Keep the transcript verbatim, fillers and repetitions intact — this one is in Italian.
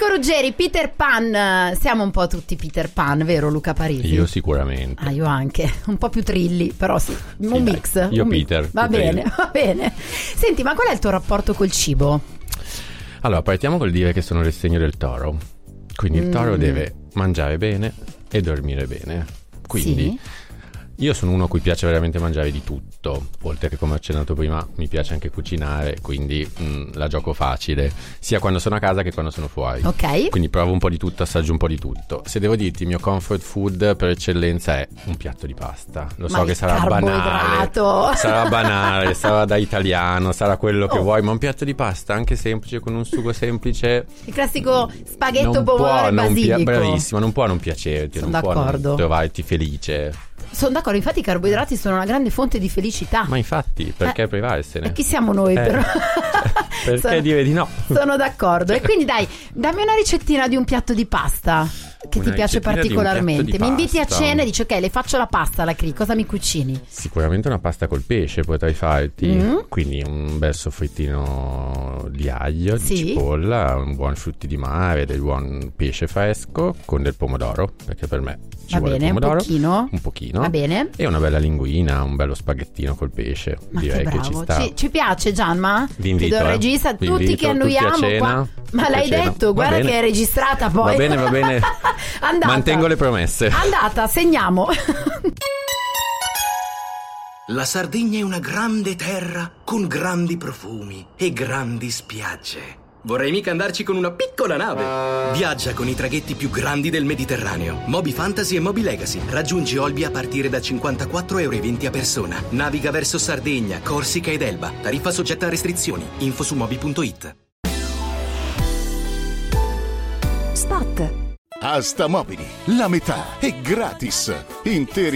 Marco Ruggeri, Peter Pan. Siamo un po' tutti Peter Pan, vero Luca Parisi? Io sicuramente. Ah, io anche. Un po' più trilli, però sì. Un Sì, mix. dai. Io un Peter. Mix. Va Peter. bene, va bene. Senti, ma qual è il tuo rapporto col cibo? Allora, partiamo col dire che sono del segno del toro. Quindi il toro Mm. deve mangiare bene e dormire bene. Quindi Sì? io sono uno a cui piace veramente mangiare di tutto, oltre che, come ho accennato prima, mi piace anche cucinare, quindi mh, la gioco facile, sia quando sono a casa che quando sono fuori. Ok. Quindi provo un po' di tutto, assaggio un po' di tutto. Se devo dirti, il mio comfort food per eccellenza è un piatto di pasta. Lo Ma so che il sarà banale, carboidrato. sarà banale, sarà da italiano, sarà quello che Oh. vuoi, ma un piatto di pasta anche semplice, con un sugo semplice, Il classico spaghetto, non pomodoro può e non pia- basilico. bravissimo, non può non piacerti, Sono non può d'accordo. non trovarti felice. Sono d'accordo, infatti i carboidrati sono una grande fonte di felicità. Ma infatti, perché Eh, privarsene? E chi siamo noi Eh, però? perché Sono- dire di no? Sono d'accordo. E quindi dai, dammi una ricettina di un piatto di pasta che Una ti piace ricettina di un particolarmente. piatto Mi di inviti a pasta. cena e dici ok, le faccio la pasta alla Cri, cosa mi cucini? Sicuramente una pasta col pesce potrai farti, Mm. quindi un bel soffrittino di aglio, Sì. di cipolla, un buon frutti di mare, del buon pesce fresco con del pomodoro, perché per me ci Va vuole bene, il un pomodoro, pochino. un pochino, Va bene. e una bella linguina, un bello spaghettino col pesce. Ma Direi che che ci bravo, sta. ci, ci piace Gianma? Vi invito, Ti do il eh. regista, Vi tutti invito, che annoiamo tutti a cena, qua. Ma tutti a l'hai cena. detto, Va guarda bene. che è registrata poi. Va bene, va bene. Andata. Mantengo le promesse. Andata, segniamo. La Sardegna è una grande terra con grandi profumi e grandi spiagge. Vorrei mica andarci con una piccola nave. Viaggia con i traghetti più grandi del Mediterraneo. Moby Fantasy e Moby Legacy. Raggiungi Olbia a partire da cinquantaquattro euro e venti a persona. Naviga verso Sardegna, Corsica ed Elba. Tariffa soggetta a restrizioni. Info su moby punto it. Spot. Asta Mobili, la metà è gratis. Interi